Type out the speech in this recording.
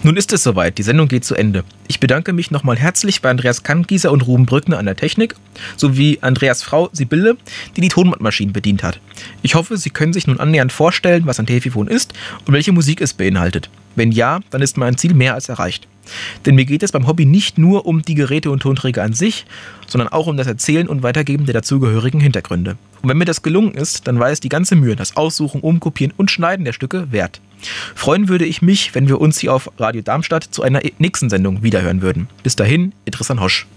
Nun ist es soweit, die Sendung geht zu Ende. Ich bedanke mich nochmal herzlich bei Andreas Kanngießer und Ruben Brückner an der Technik, sowie Andreas Frau Sibylle, die die Tonbandmaschinen bedient hat. Ich hoffe, Sie können sich nun annähernd vorstellen, was ein Telefon ist und welche Musik es beinhaltet. Wenn ja, dann ist mein Ziel mehr als erreicht. Denn mir geht es beim Hobby nicht nur um die Geräte und Tonträger an sich, sondern auch um das Erzählen und Weitergeben der dazugehörigen Hintergründe. Und wenn mir das gelungen ist, dann war es die ganze Mühe, das Aussuchen, Umkopieren und Schneiden der Stücke wert. Freuen würde ich mich, wenn wir uns hier auf Radio Darmstadt zu einer nächsten Sendung wiederhören würden. Bis dahin, Idris Hosch.